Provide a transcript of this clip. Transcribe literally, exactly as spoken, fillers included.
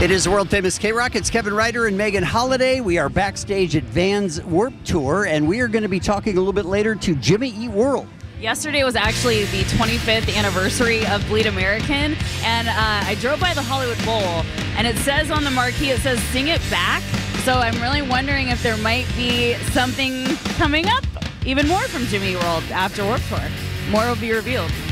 It is the world famous K-Rock. It's Kevin Ryder and Megan Holiday. We are backstage at Vans Warped Tour, and we are going to be talking a little bit later to Jimmy Eat World. Yesterday was actually the twenty-fifth anniversary of Bleed American, and uh, I drove by the Hollywood Bowl, and it says on the marquee, it says "Sing It Back." So I'm really wondering if there might be something coming up, even more from Jimmy Eat World after Warped Tour. More will be revealed.